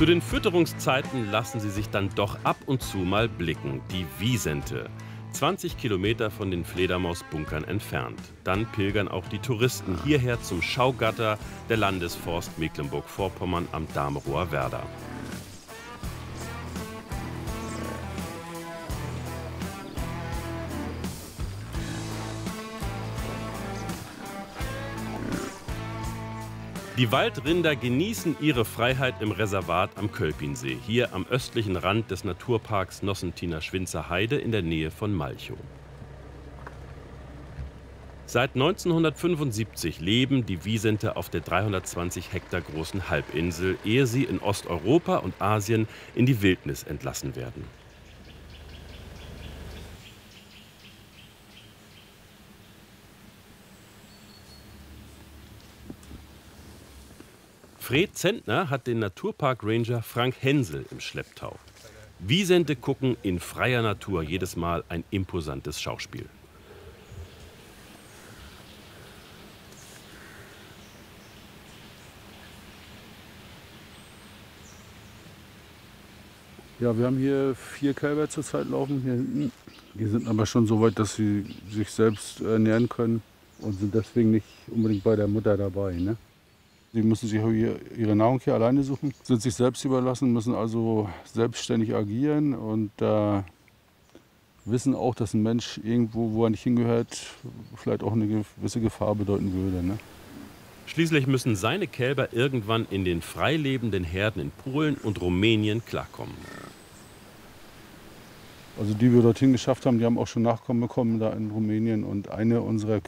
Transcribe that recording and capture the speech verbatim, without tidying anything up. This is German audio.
Zu den Fütterungszeiten lassen sie sich dann doch ab und zu mal blicken. Die Wisente. zwanzig Kilometer von den Fledermausbunkern entfernt. Dann pilgern auch die Touristen hierher zum Schaugatter der Landesforst Mecklenburg-Vorpommern am Damerower Werder. Die Waldrinder genießen ihre Freiheit im Reservat am Kölpinsee, hier am östlichen Rand des Naturparks Nossentiner-Schwinzer Heide in der Nähe von Malchow. Seit neunzehnhundertfünfundsiebzig leben die Wisente auf der dreihundertzwanzig Hektar großen Halbinsel, ehe sie in Osteuropa und Asien in die Wildnis entlassen werden. Fred Zentner hat den Naturpark-Ranger Frank Hensel im Schlepptau. Wisente gucken in freier Natur jedes Mal ein imposantes Schauspiel. Ja, wir haben hier vier Kälber zurzeit laufen hier hinten. Die sind aber schon so weit, dass sie sich selbst ernähren können und sind deswegen nicht unbedingt bei der Mutter dabei, ne? Sie müssen sich ihre Nahrung hier alleine suchen, sind sich selbst überlassen, müssen also selbstständig agieren und äh, wissen auch, dass ein Mensch irgendwo, wo er nicht hingehört, vielleicht auch eine gewisse Gefahr bedeuten würde, ne? Schließlich müssen seine Kälber irgendwann in den freilebenden Herden in Polen und Rumänien klarkommen. Also die wir dorthin geschafft haben, die haben auch schon Nachkommen bekommen da in Rumänien. Und eine unserer